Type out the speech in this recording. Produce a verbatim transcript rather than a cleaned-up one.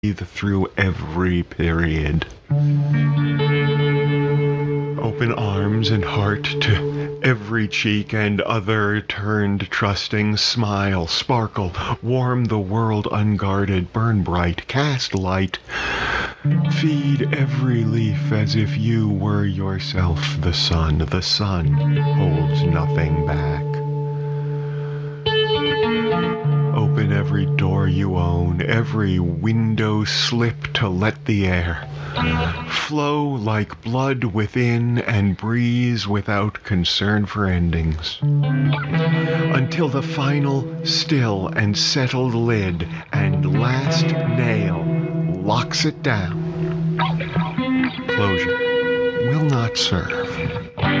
through every period. Open arms and heart to every cheek and other turned trusting, smile, sparkle, warm the world unguarded, burn bright, cast light, feed every leaf as if you were yourself the sun. The sun holds nothing back. Open every door you own, every window slip to let the air flow like blood within and breeze without concern for endings. Until the final still and settled lid and last nail locks it down. Closure will not serve.